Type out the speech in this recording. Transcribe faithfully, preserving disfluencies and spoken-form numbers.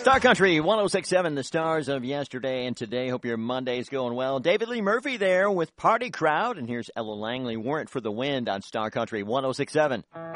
Star Country one oh six point seven, the stars of yesterday and today. Hope your Monday's going well. David Lee Murphy there with Party Crowd, and here's Ella Langley, Warrant for the Wind on Star Country one oh six point seven.